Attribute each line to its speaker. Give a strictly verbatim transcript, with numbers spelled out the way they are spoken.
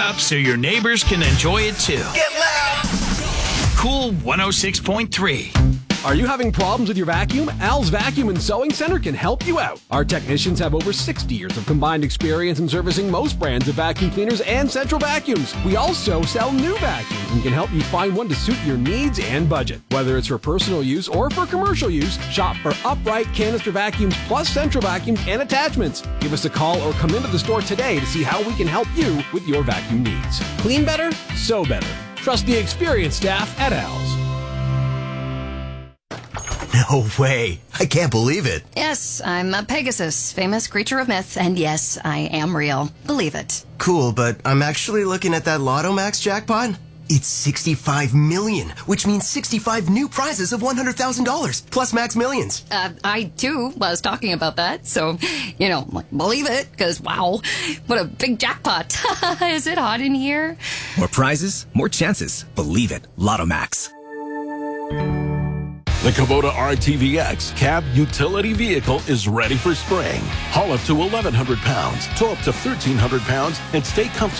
Speaker 1: up so your neighbors can enjoy it too.
Speaker 2: Get loud!
Speaker 1: Cool one oh six point three.
Speaker 3: Are you having problems with your vacuum? Al's Vacuum and Sewing Center can help you out. Our technicians have over sixty years of combined experience in servicing most brands of vacuum cleaners and central vacuums. We also sell new vacuums and can help you find one to suit your needs and budget. Whether it's for personal use or for commercial use, shop for upright canister vacuums plus central vacuums and attachments. Give us a call or come into the store today to see how we can help you with your vacuum needs. Clean better, sew better. Trust the experienced staff at Al's.
Speaker 2: No way. I can't believe it.
Speaker 4: Yes, I'm a Pegasus, famous creature of myth, and yes, I am real. Believe it.
Speaker 2: Cool, but I'm actually looking at that Lotto Max jackpot. It's sixty-five million, which means sixty-five new prizes of one hundred thousand dollars, plus Max Millions.
Speaker 4: Uh, I, too, was talking about that, so, you know, believe it, because, wow, what a big jackpot. Is it hot in here?
Speaker 5: More prizes, more chances. Believe it. Lotto Max.
Speaker 6: The Kubota R T V X cab utility vehicle is ready for spring. Haul up to eleven hundred pounds, tow up to thirteen hundred pounds, and stay comfortable